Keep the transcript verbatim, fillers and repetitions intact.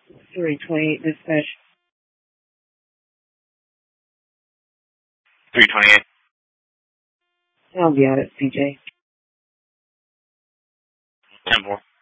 three twenty-eight dispatch. three twenty-eight. I'll be out at C J. ten four.